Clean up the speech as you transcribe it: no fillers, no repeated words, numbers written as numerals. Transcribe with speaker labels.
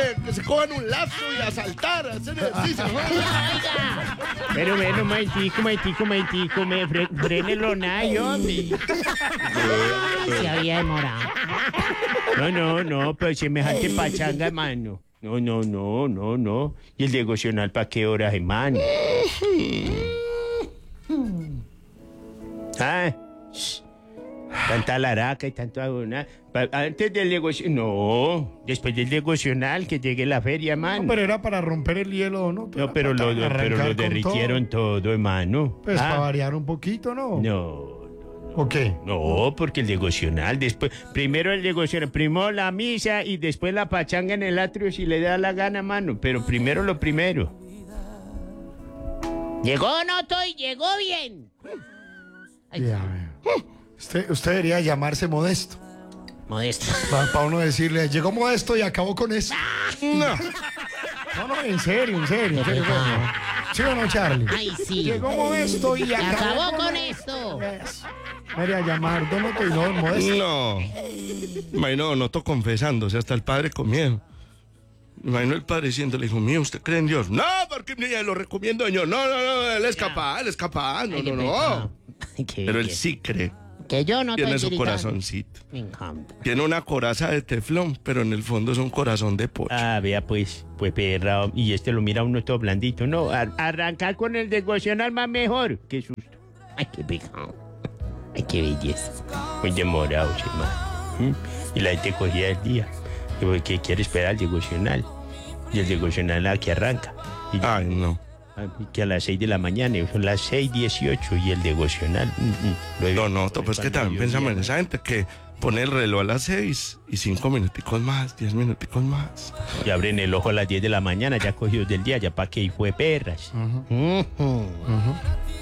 Speaker 1: que se cojan un lapso y a saltar, a hacer ejercicio.
Speaker 2: Pero bueno, maitico, frénelo nada, hombre.
Speaker 3: Se había demorado.
Speaker 2: No, pero semejante pachanga, mano. No. ¿Y el devocional para qué horas, hermano? Tanta laraca y tanto abona. Antes del devocional. No, después del devocional, que llegue la feria, mano.
Speaker 4: No, pero era para romper el hielo, ¿no?
Speaker 2: No, pero lo derritieron todo, hermano.
Speaker 4: Pues para variar un poquito, ¿no?
Speaker 2: No.
Speaker 4: ¿O qué?
Speaker 2: No, porque el devocional, después, primero el devocional, primero la misa y después la pachanga en el atrio si le da la gana, mano. Pero primero lo primero.
Speaker 3: ¿Llegó o no, Toy? ¿Llegó bien? Ay,
Speaker 4: Ya, usted debería llamarse Modesto.
Speaker 3: Modesto.
Speaker 4: Para uno decirle, llegó Modesto y acabó con eso. No, en serio. ¿Sí o no, Charlie?
Speaker 3: Ay, sí.
Speaker 4: Llegó Modesto y
Speaker 3: Acabó con esto.
Speaker 4: Debería llamar Don Otto y no Don Modesto.
Speaker 1: No. Imagino Don Otto confesándose, hasta el padre con miedo. Imagino el padre diciéndole, hijo mío, ¿usted cree en Dios? No, porque mira, lo recomiendo, señor. No, él es capaz. No.
Speaker 3: Ay, qué
Speaker 1: Pero él
Speaker 3: bien.
Speaker 1: sí cree.
Speaker 3: Que yo no
Speaker 1: Tiene
Speaker 3: estoy
Speaker 1: su
Speaker 3: gritando.
Speaker 1: corazoncito.
Speaker 3: Me encanta.
Speaker 1: Tiene una coraza de teflón, pero en el fondo es un corazón de pollo.
Speaker 2: Vea pues perra, y lo mira uno todo blandito. No, arrancar con el devocional más mejor. Qué susto.
Speaker 3: Ay, qué pecado. Ay, qué belleza.
Speaker 2: Muy demorado, hermano. Y la gente cogía el día. Que quiere esperar el devocional. Y el devocional que arranca. Y
Speaker 1: Ay, no.
Speaker 2: que a las 6 de la mañana, son las 6:18 y el devocional.
Speaker 1: No, pues que también pensamos en esa gente que pone el reloj a las 6 y 5 minuticos más, 10 minuticos más.
Speaker 2: Y abren el ojo a las 10 de la mañana, ya cogidos del día, ya para que fue perras.